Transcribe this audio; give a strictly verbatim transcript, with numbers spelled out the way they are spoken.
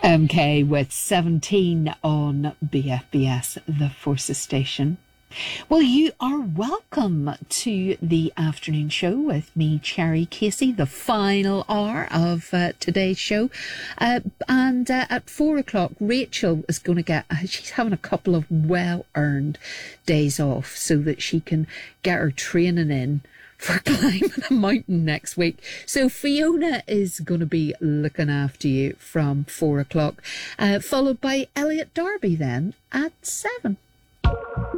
M K with seventeen on B F B S, the Forces Station. Well, you are welcome to the afternoon show with me, Cherry Casey, the final hour of uh, today's show. Uh, and uh, at four o'clock, Rachel is going to get, uh, she's having a couple of well-earned days off so that she can get her training in for climbing a mountain next week. So Fiona is going to be looking after you from four o'clock, uh, followed by Elliot Darby then at seven.